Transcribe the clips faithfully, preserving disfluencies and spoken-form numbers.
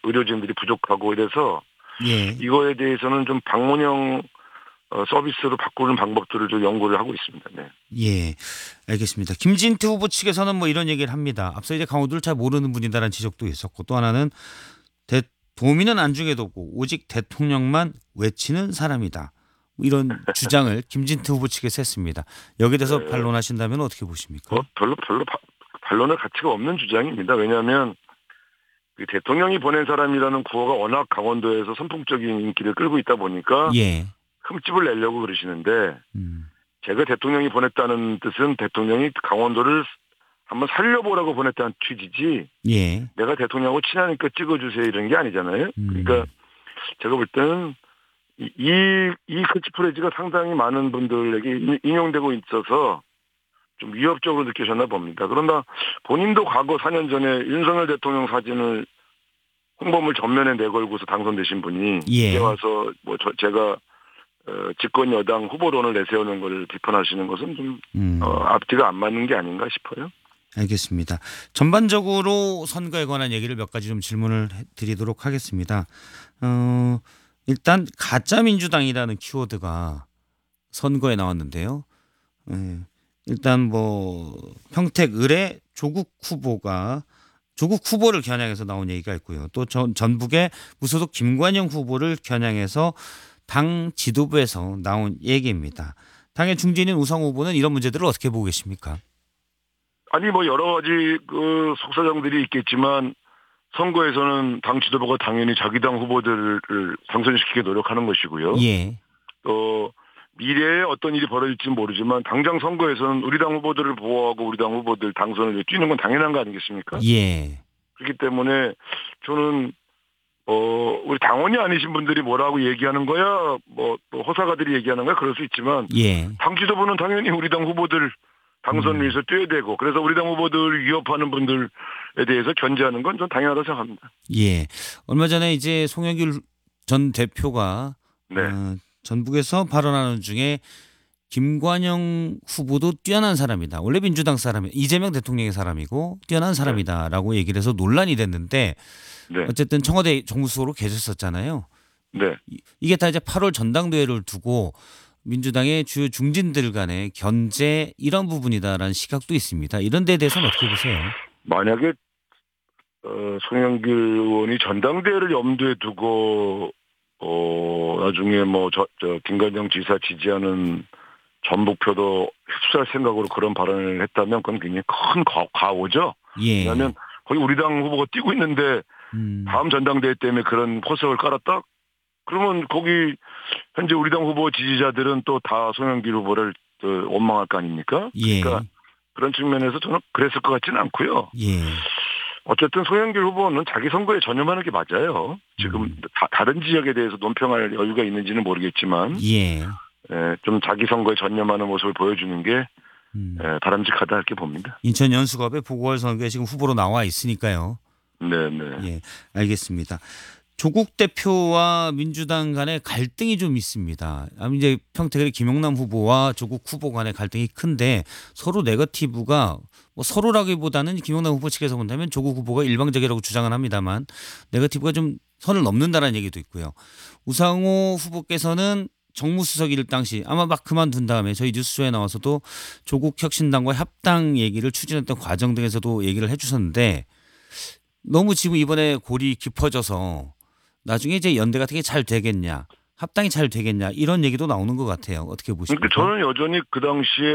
의료진들이 부족하고 이래서 예. 이거에 대해서는 좀 방문형 어, 서비스로 바꾸는 방법들을 좀 연구를 하고 있습니다. 네. 예, 알겠습니다. 김진태 후보 측에서는 뭐 이런 얘기를 합니다. 앞서 이제 강원도를 잘 모르는 분이다라는 지적도 있었고 또 하나는 대, 도민은 안중에 뒀고 오직 대통령만 외치는 사람이다. 뭐 이런 주장을 김진태 후보 측에서 했습니다. 여기에 대해서 네. 반론하신다면 어떻게 보십니까? 어, 별로 별로 바, 반론할 가치가 없는 주장입니다. 왜냐하면 그 대통령이 보낸 사람이라는 구호가 워낙 강원도에서 선풍적인 인기를 끌고 있다 보니까 예. 흠집을 내려고 그러시는데 음. 제가 대통령이 보냈다는 뜻은 대통령이 강원도를 한번 살려보라고 보냈다는 취지지 예. 내가 대통령하고 친하니까 찍어주세요 이런 게 아니잖아요. 음. 그러니까 제가 볼 때는 이, 이, 이 캐치프레이즈가 상당히 많은 분들에게 인용되고 있어서 좀 위협적으로 느끼셨나 봅니다. 그러나 본인도 과거 사 년 전에 윤석열 대통령 사진을 홍보물 전면에 내걸고서 당선되신 분이 예. 이제 와서 뭐 저, 제가 어, 집권 여당 후보론을 내세우는 걸 비판하시는 것은 좀 음. 어, 앞뒤가 안 맞는 게 아닌가 싶어요. 알겠습니다. 전반적으로 선거에 관한 얘기를 몇 가지 좀 질문을 드리도록 하겠습니다. 어, 일단 가짜 민주당이라는 키워드가 선거에 나왔는데요. 예, 일단 뭐 평택 을의 조국 후보가 조국 후보를 겨냥해서 나온 얘기가 있고요. 또 전, 전북의 무소속 김관영 후보를 겨냥해서 당 지도부에서 나온 얘기입니다. 당의 중진인 우상호 후보는 이런 문제들을 어떻게 보고 계십니까? 아니 뭐 여러 가지 그 속사정들이 있겠지만 선거에서는 당 지도부가 당연히 자기 당 후보들을 당선시키게 노력하는 것이고요. 예. 또 미래에 어떤 일이 벌어질지는 모르지만 당장 선거에서는 우리 당 후보들을 보호하고 우리 당 후보들 당선을 위해 뛰는 건 당연한 거 아니겠습니까? 예. 그렇기 때문에 저는 어 우리 당원이 아니신 분들이 뭐라고 얘기하는 거야, 뭐, 뭐 호사가들이 얘기하는 거야 그럴 수 있지만 예. 당 지도부는 당연히 우리 당 후보들 당선을 위해서 뛰어야 되고 그래서 우리 당 후보들 위협하는 분들에 대해서 견제하는 건 전 당연하다고 생각합니다. 예. 얼마 전에 이제 송영길 전 대표가 네. 어, 전북에서 발언하는 중에 김관영 후보도 뛰어난 사람이다. 원래 민주당 사람이 이재명 대통령의 사람이고 뛰어난 사람이다라고 얘기를 해서 논란이 됐는데 네. 어쨌든 청와대 정무수석으로 계셨었잖아요. 네. 이게 다 이제 팔월 전당대회를 두고 민주당의 주요 중진들 간의 견제 이런 부분이다라는 시각도 있습니다. 이런 데에 대해서는 어떻게 보세요? 만약에 어, 송영길 의원이 전당대회를 염두에 두고 어, 나중에 뭐 저 저 김관영 지사 지지하는 전북표도 흡수할 생각으로 그런 발언을 했다면 그건 굉장히 큰 과, 과오죠. 예. 왜냐하면 거기 우리 당 후보가 뛰고 있는데 음. 다음 전당대회 때문에 그런 포석을 깔았다? 그러면 거기 현재 우리 당 후보 지지자들은 또 다 송영길 후보를 원망할 거 아닙니까? 예. 그러니까 그런 측면에서 저는 그랬을 것 같지는 않고요. 예. 어쨌든 송영길 후보는 자기 선거에 전념하는 게 맞아요. 지금 음. 다, 다른 지역에 대해서 논평할 여유가 있는지는 모르겠지만 예. 에, 좀 자기 선거에 전념하는 모습을 보여주는 게 음. 에, 바람직하다 이렇게 봅니다. 인천 연수갑의 보궐선거에 지금 후보로 나와 있으니까요. 네네. 예, 알겠습니다. 조국 대표와 민주당 간의 갈등이 좀 있습니다. 아무 이제 평택의 김용남 후보와 조국 후보 간의 갈등이 큰데 서로 네거티브가 뭐 서로라기보다는 김용남 후보 측에서 본다면 조국 후보가 일방적이라고 주장을 합니다만 네거티브가 좀 선을 넘는다는 얘기도 있고요. 우상호 후보께서는 정무수석일 당시 아마 막 그만둔 다음에 저희 뉴스쇼에 나와서도 조국 혁신당과 협당 얘기를 추진했던 과정 등에서도 얘기를 해주셨는데 너무 지금 이번에 골이 깊어져서 나중에 이제 연대 같은 게 잘 되겠냐, 합당이 잘 되겠냐 이런 얘기도 나오는 것 같아요. 어떻게 보십니까? 그러니까 저는 여전히 그 당시에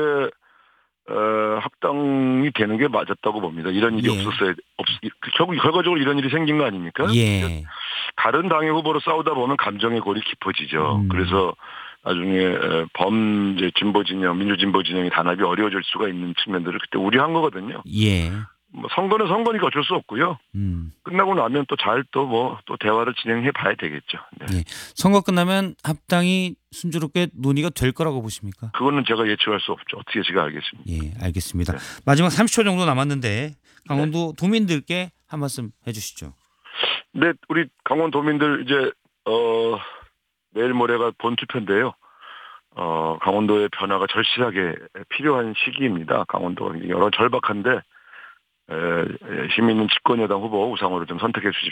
어, 합당이 되는 게 맞았다고 봅니다. 이런 일이 예. 없었어요. 없, 결국 결과적으로 이런 일이 생긴 거 아닙니까? 예. 다른 당의 후보로 싸우다 보면 감정의 골이 깊어지죠. 음. 그래서 나중에 범죄 진보 진영, 민주 진보 진영이 단합이 어려워질 수가 있는 측면들을 그때 우려한 거거든요. 예. 뭐 선거는 선거니까 어쩔 수 없고요. 음. 끝나고 나면 또 잘 또 뭐 또 대화를 진행해 봐야 되겠죠. 네. 예. 선거 끝나면 합당이 순조롭게 논의가 될 거라고 보십니까? 그거는 제가 예측할 수 없죠. 어떻게 제가 알겠습니다. 예, 알겠습니다. 네. 마지막 삼십 초 정도 남았는데 강원도 도민들께 한 말씀 해주시죠. 네, 우리 강원 도민들 이제 어 내일 모레가 본투표인데요. 어 강원도의 변화가 절실하게 필요한 시기입니다. 강원도가 여러 절박한데 에, 힘 있는 집권여당 후보 우상호를 좀 선택해 주십시오.